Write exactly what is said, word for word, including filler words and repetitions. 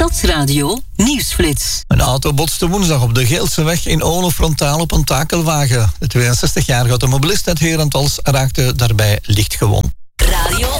Stadsradio Nieuwsflits. Een auto botste woensdag op de Geelseweg in Olen frontaal op een takelwagen. De tweeënzestigjarige automobilist uit Herentals raakte daarbij licht gewond. Radio